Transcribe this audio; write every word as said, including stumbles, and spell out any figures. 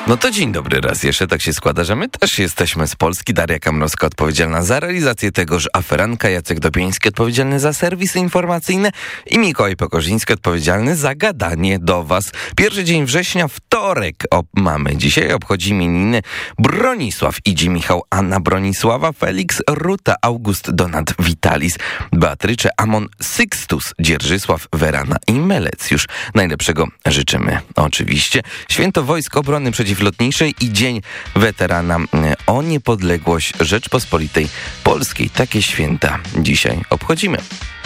No to dzień dobry raz jeszcze. Tak się składa, że my też jesteśmy z Polski. Daria Kamrowska odpowiedzialna za realizację tegoż aferanka, Jacek Dobieński odpowiedzialny za serwisy informacyjne i Mikołaj Pokorzyński odpowiedzialny za gadanie do was. Pierwszy dzień września, wtorek o, mamy dzisiaj. Obchodzi imieniny Bronisław, Idzi, Michał, Anna, Bronisława, Felix, Ruta, August, Donat, Witalis, Beatrycze, Amon, Sykstus, Dzierżysław, Werana i Melecjusz. Najlepszego życzymy oczywiście. Święto Wojsk Obrony Przeciwlotniczej i Dzień Weterana o niepodległość Rzeczpospolitej Polskiej. Takie święta dzisiaj obchodzimy.